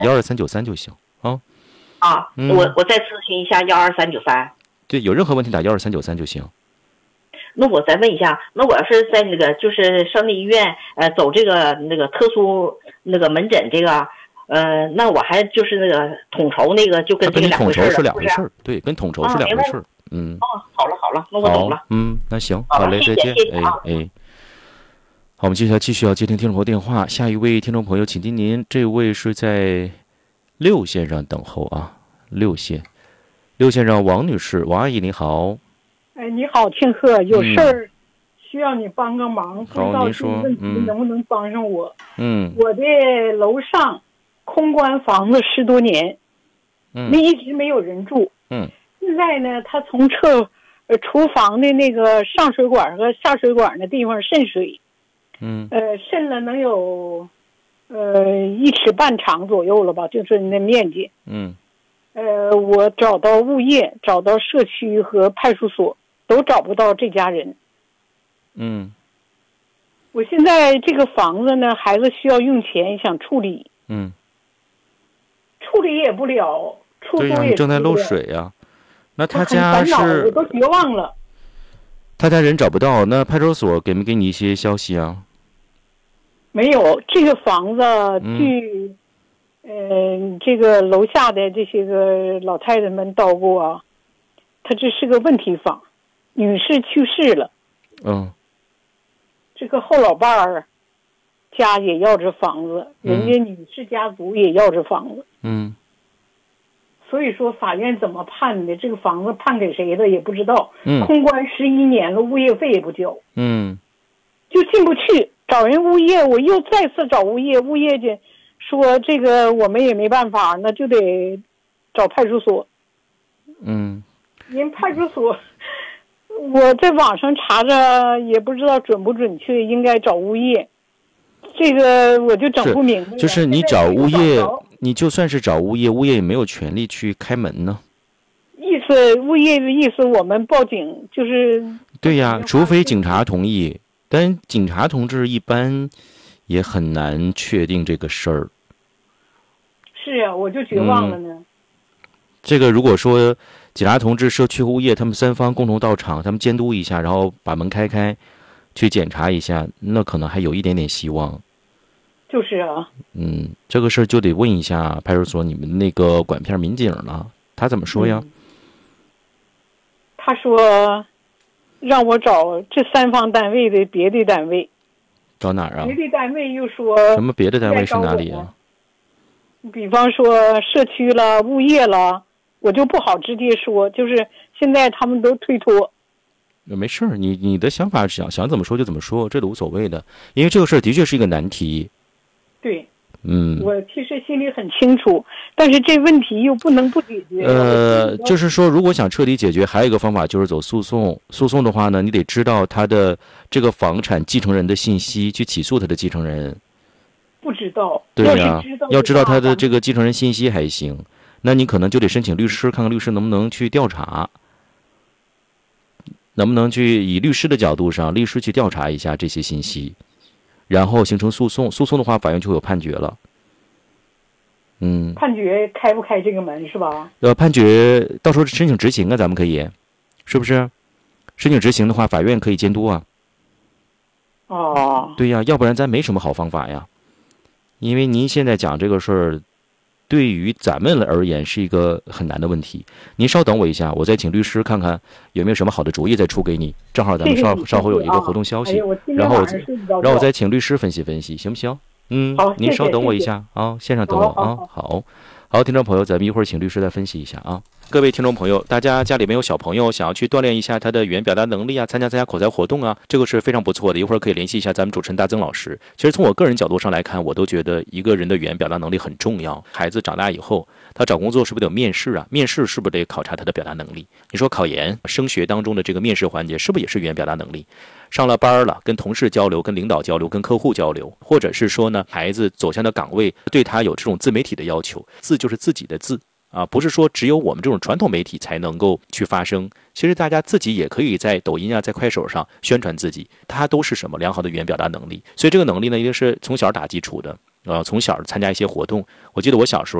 12393就行啊。 我再咨询一下12393。 对，有任何问题打12393就行。 那我再问一下，那我要是在那个就是省立医院走这个那个特殊那个门诊这个那我还就是那个统筹那个就跟这个统筹是两回事儿，对，跟统筹是两回事儿。 好了，那我懂了。 那行，好嘞，再见。好，我们接下来继续要接听听众朋友电话。下一位听众朋友，请听您，这位是在6线上等候啊，6线上王女士，王阿姨您好。 你好，庆贺，有事儿需要你帮个忙，不知道这个问题能不能帮上我？我的楼上空关房子10多年，一直没有人住。现在呢，他从厨房的那个上水管和下水管的地方渗水，渗了能有1尺半长左右了吧，就是那面积。我找到物业，找到社区和派出所，都找不到这家人。我现在这个房子呢，孩子需要用钱，想处理。处理也不了，出租也对呀，你正在漏水呀。那他家是我都绝望了。 他家人找不到，那派出所给没给你一些消息啊？ 没有，这个房子据这个楼下的这些个老太太们叨过啊，他这是个问题房，女士去世了。这个后老伴儿家也要这房子，人家女士家族也要这房子。所以说法院怎么判的？这个房子判给谁的也不知道。空关11年了，物业费也不交。就进不去，找人物业，我又再次找物业，物业去说这个我们也没办法，那就得找派出所。人派出所，我在网上查着也不知道准不准确，应该找物业。这个我就整不明白。 就是你找物业，你就算是找物业，物业也没有权利去开门呢。 物业的意思，我们报警就是。 对呀，除非警察同意，但警察同志一般也很难确定这个事儿。 是啊，我就绝望了呢。 这个如果说警察同志、社区物业他们3方共同到场，他们监督一下，然后把门开，去检查一下，那可能还有一点点希望。 就是啊。 这个事儿就得问一下派出所你们那个管片民警了，他怎么说呀？ 他说让我找这3方单位的别的单位。 找哪儿啊？ 别的单位又说什么别的单位是哪里啊？ 比方说社区了、物业了，我就不好直接说，就是现在他们都推脱。 没事儿，你的想法想怎么说就怎么说，这都无所谓的，因为这个事儿的确是一个难题。 对。我其实心里很清楚，但是这问题又不能不解决。 就是说，如果想彻底解决，还有一个方法就是走诉讼。诉讼的话呢，你得知道他的这个房产继承人的信息，去起诉他的继承人。 不知道。 对呀，要知道他的这个继承人信息还行，那你可能就得申请律师，看看律师能不能去调查，能不能去以律师的角度上，律师去调查一下这些信息。然后形成诉讼，诉讼的话，法院就会有判决了。 判决开不开这个门是吧？ 判决到时候申请执行啊，咱们可以，是不是？申请执行的话，法院可以监督啊。对呀，要不然咱没什么好方法呀。因为您现在讲这个事儿，对于咱们而言是一个很难的问题。您稍等我一下，我再请律师看看有没有什么好的主意再出给你。正好咱们稍后有一个活动消息，然后我再请律师分析分析，行不行？您稍等我一下啊，线上等我啊。好，听众朋友，咱们一会儿请律师再分析一下啊。各位听众朋友，大家家里面有小朋友想要去锻炼一下他的语言表达能力啊，参加口才活动啊，这个是非常不错的。一会儿可以联系一下咱们主持人大曾老师。其实从我个人角度上来看，我都觉得一个人的语言表达能力很重要。孩子长大以后，他找工作是不是得有面试啊？面试是不是得考察他的表达能力？你说考研、升学当中的这个面试环节，是不是也是语言表达能力？上了班了，跟同事交流、跟领导交流、跟客户交流，或者是说呢，孩子走向的岗位对他有这种自媒体的要求，字就是自己的字。不是说只有我们这种传统媒体才能够去发声，其实大家自己也可以在抖音啊，在快手上宣传自己，它都是什么良好的语言表达能力。所以这个能力呢，一定是从小打基础的。 从小参加一些活动。我记得我小时候